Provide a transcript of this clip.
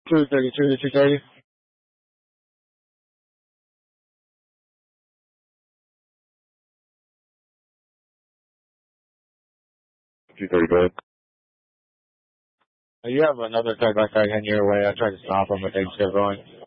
232 to 230. 230, go ahead. You have another tag like that in your way. I tried to stop him, but they just kept going.